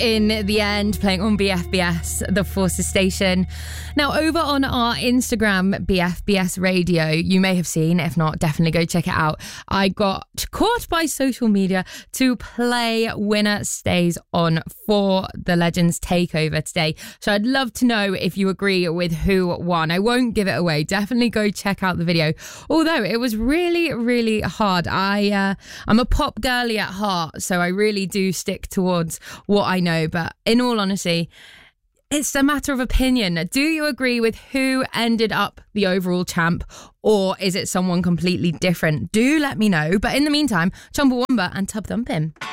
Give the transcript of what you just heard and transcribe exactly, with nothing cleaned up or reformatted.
in the end, playing on B F B S, the Forces station. Now, over on our Instagram, B F B S Radio, you may have seen, if not, definitely go check it out. I got caught by social media to play Winner Stays On for the Legends Takeover today. So I'd love to know if you agree with who won. I won't give it away. Definitely go check out the video. Although it was really, really hard. I, uh, I'm a pop girly at heart, so I really do stick towards what I know. But in all honesty, it's a matter of opinion. Do you agree with who ended up the overall champ, or is it someone completely different? Do let me know. But in the meantime, Chumbawamba and Tub Thumping.